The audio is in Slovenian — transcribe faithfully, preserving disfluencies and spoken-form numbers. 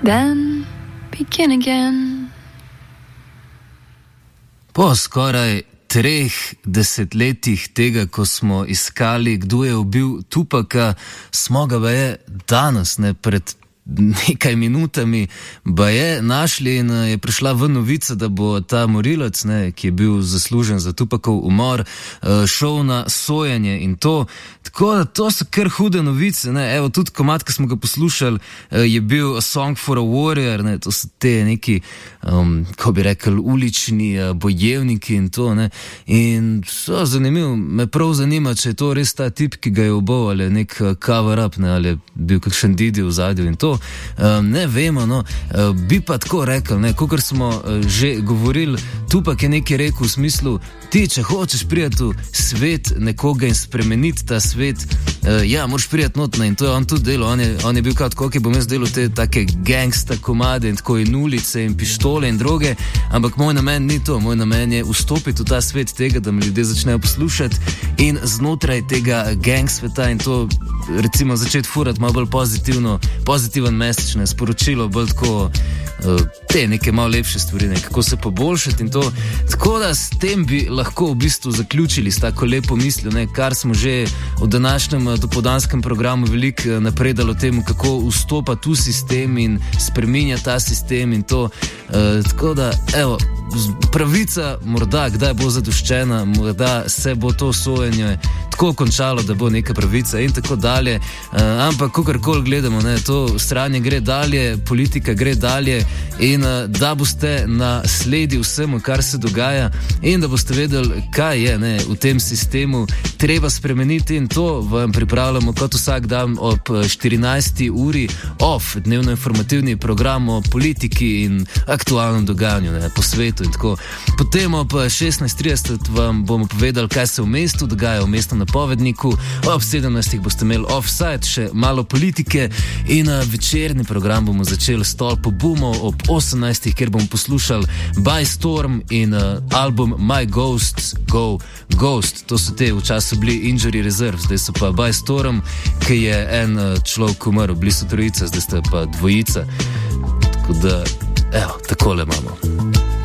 then begin again. Po skoraj treh desetletjih tega, ko smo iskali, kdo je ubil Tupaka, smo ga baje danes, ne, pred nekaj minutami, baje našli in je prišla v novica, da bo ta morilec, ne, ki je bil zaslužen za Tupakov umor, šel na sojenje in to. Tako da to so kar hude novice, ne. Evo, tudi komad, ki smo ga poslušali, je bil A Song for a Warrior, ne. To so te neki, um, ko bi rekel, ulični uh, bojevniki in to, ne. In so zanimivo, me prav zanima, če je to res ta tip, ki ga je ubil, ali nek uh, cover-up, ne, ali je bil kakšen Didi v zadju in to. Um, ne vemo, no. Uh, bi pa tako rekel, ne, kakor smo uh, že govorili, Tupak je nekaj rekel v smislu, ti, če hočeš prijeti v svet nekoga in spremeniti ta svet, uh, ja, moraš prijeti notna in to je on tudi delal. On je, on je bil kot koliko bom jaz delal te take gangsta komade in tako in ulice in pištole in droge, ampak moj namen ni to. Moj namen je vstopiti v ta svet tega, da me ljudje začnejo poslušati in znotraj tega gang sveta in to recimo začeti furati malo bolj pozitivno, pozitiven message, ne, sporočilo, bolj tako uh, te neke malo lepše stvari, ne, kako se poboljšati in to. Tako da s tem bi lahko v bistvu zaključili s tako lepo mislijo, ne, kar smo že v današnjem dopoldanskem programu veliko napredali o tem, kako vstopati v sistem in spreminjati ta sistem in to. Uh, tako da, evo, pravica morda kdaj bo zadoščena, morda se bo to sojenje tako končalo, da bo neka pravica in tako dalje, uh, ampak kakorkoli gledamo, ne, to stranje gre dalje, politika gre dalje in uh, da boste nasledili vsemu, kar se dogaja in da boste vedeli, kaj je, ne, v tem sistemu treba spremeniti in to vam pripravljamo kot vsak dan ob štirinajsti uri off, dnevno informativni program o politiki in aktualnem dogajanju, ne, po svetu in tako. Potem ob šestnajst trideset vam bomo povedali, kaj se v mestu dogaja, v mestnem napovedniku, ob sedemnajstih boste imeli offside, še malo politike in uh, večerni program bomo začeli s Stolpo Bumov ob osemnajstih, kjer bomo poslušali By Storm in uh, album My Ghosts Go Ghost. To so te v času bili Injury Reserve, zdaj so pa By Storm, ki je en uh, človek umrl, bili so trojica, zdaj sta pa dvojica. Tako da, evo, takole imamo.